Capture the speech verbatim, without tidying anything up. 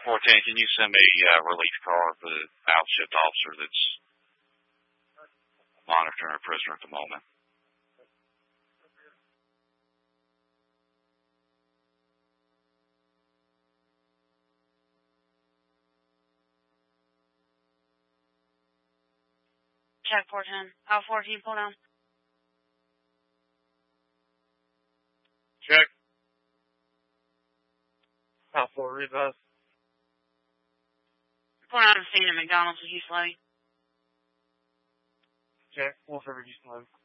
four ten, can you send me a uh, relief car for the out-shift officer that's monitoring a prisoner at the moment? Check four ten. Oh, fourteen, pull down. Check. How four, readvise. Pull down to scene at McDonald's with East Lake. Check. Wolf River, East Lake.